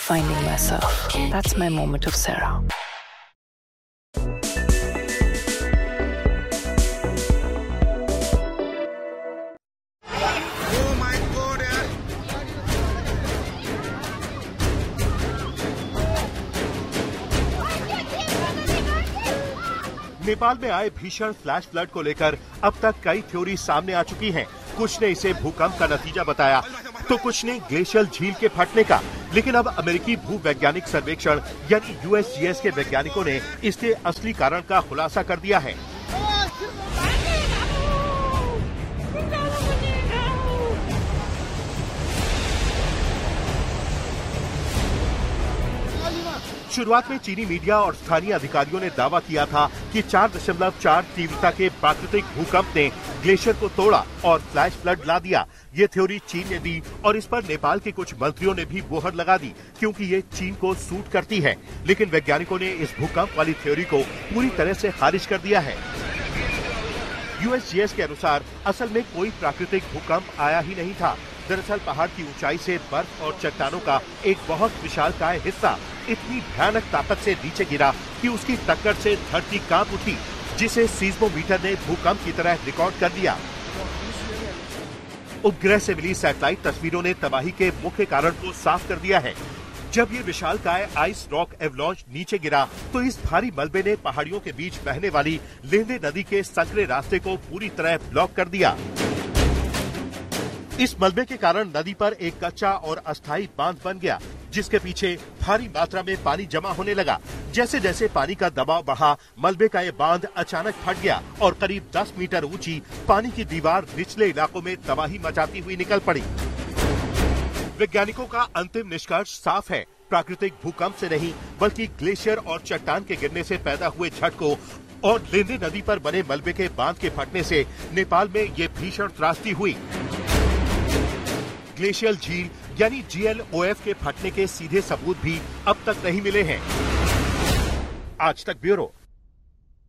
finding myself. That's my moment of Sarah. Nepal में आए भीषण फ्लैश फ्लड को लेकर अब तक कई थ्योरी सामने आ चुकी हैं। कुछ ने इसे भूकंप का नतीजा बताया तो कुछ ने ग्लेशियल झील के फटने का, लेकिन अब अमेरिकी भूवैज्ञानिक सर्वेक्षण यानी USGS के वैज्ञानिकों ने इसके असली कारण का खुलासा कर दिया है। शुरुआत में चीनी मीडिया और स्थानीय अधिकारियों ने दावा किया था कि 4.4 तीव्रता के प्राकृतिक भूकंप ने ग्लेशियर को तोड़ा और फ्लैश फ्लड ला दिया। ये थ्योरी चीन ने दी और इस पर नेपाल के कुछ मंत्रियों ने भी मोहर लगा दी, क्योंकि ये चीन को सूट करती है। लेकिन वैज्ञानिकों ने इस भूकंप वाली थ्योरी को पूरी तरह से खारिज कर दिया है। USGS के अनुसार असल में कोई प्राकृतिक भूकंप आया ही नहीं था। दरअसल पहाड़ की ऊंचाई से बर्फ और चट्टानों का एक बहुत विशालकाय हिस्सा इतनी भयानक ताकत से नीचे गिरा कि उसकी टक्कर से धरती कांप उठी, जिसे सीस्मोमीटर ने भूकंप की तरह रिकॉर्ड कर दिया। उपग्रह से मिली सैटेलाइट तस्वीरों ने तबाही के मुख्य कारण को साफ कर दिया है। जब ये विशालकाय आइस रॉक एवलांच नीचे गिरा तो इस भारी मलबे ने पहाड़ियों के बीच बहने वाली लेंदे नदी के संकरे रास्ते को पूरी तरह ब्लॉक कर दिया। इस मलबे के कारण नदी पर एक कच्चा और अस्थायी बांध बन गया, जिसके पीछे भारी मात्रा में पानी जमा होने लगा। जैसे जैसे पानी का दबाव बढ़ा, मलबे का ये बांध अचानक फट गया और करीब 10 मीटर ऊंची पानी की दीवार निचले इलाकों में तबाही मचाती हुई निकल पड़ी। वैज्ञानिकों का अंतिम निष्कर्ष साफ है, प्राकृतिक भूकंप से नहीं बल्कि ग्लेशियर और चट्टान के गिरने से पैदा हुए झटकों और लेंदे नदी पर बने मलबे के बांध के फटने से नेपाल में ये भीषण त्रासदी हुई। ग्लेशियल झील यानी GLOF के फटने के सीधे सबूत भी अब तक नहीं मिले हैं। आज तक ब्यूरो।